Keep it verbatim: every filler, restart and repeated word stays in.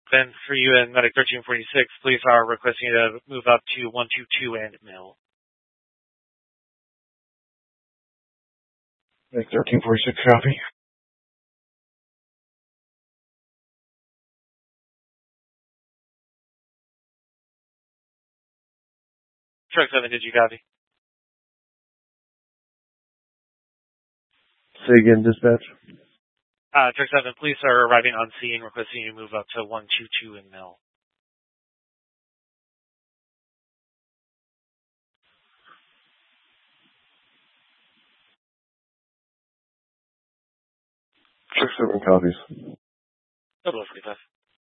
Then for you and Medic thirteen forty-six, police are requesting you to move up to one two two and Mill. Medic thirteen forty-six, copy. Truck seven, did you copy? Say again, dispatch. Uh, Truck seven, police are arriving on scene requesting you move up to one two two and Mill. Truck seven copies. Total of forty-five.